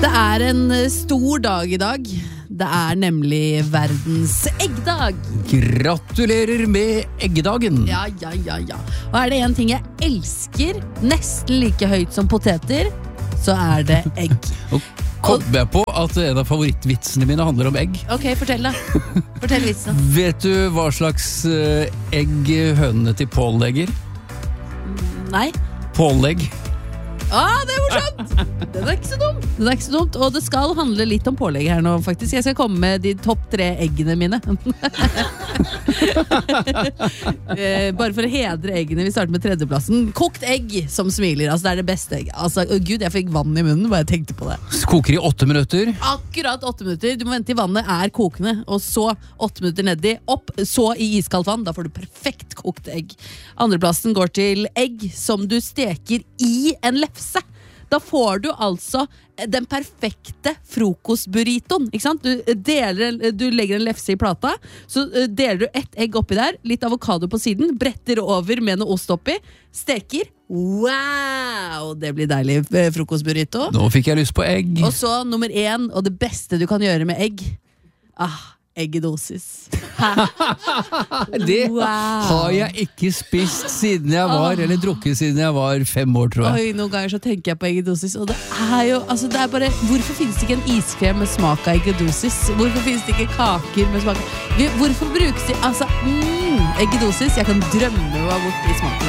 Det en stor dag I dag. Det nemlig verdens eggdag. Gratulerer med eggedagen. Ja. Og det en ting jeg elsker, nesten like høyt som poteter, så det egg. Og kom jeg på at en av favorittvitsene mine handler om egg. Ok, fortell da. Fortell vitsen. Vet du hva slags egg hønene til Pål legger? Nei. Pålegg. Det morsomt! Den ikke så dum. Den ikke så dumt, og det skal handle litt om pålegg her nå, faktisk. Jeg skal komme med de topp 3 eggene mine. Bare for å hedre eggene, vi starter med tredjeplassen. Kokt egg som smiler, altså det det beste egg. Altså, Gud, jeg fikk vann I munnen, bare jeg tenkte på det. Koker I 8 minutter. Akkurat 8 minutter. Du må vente til vannet kokende, og så 8 minutter nedi, opp, så I iskaldt vann. Da får du perfekt kokt egg. Andreplassen går til egg som du steker I en lefse. Da får du altså den perfekte frokostburritoen, ikke sant? Du legger en lefse I plata, så deler du ett egg oppi der, litt avokado på siden, bretter over med noe ost oppi, steker. Wow! Det blir deilig frokostburrito. Nå fikk jeg lyst på egg. Og så nummer 1, og det beste du kan gjøre med egg. Eggedosis. Det har jeg ikke spist siden jeg var, eller drukket siden jeg var 5 år, tror jeg. Oi, noen ganger så tenker jeg på eggedosis, og det jo, altså det bare, hvorfor finnes det ikke en iskrem med smak av eggedosis? Hvorfor finnes det ikke kaker med smak av, hvorfor brukes det, altså, eggedosis, jeg kan drømme meg bort I smaken.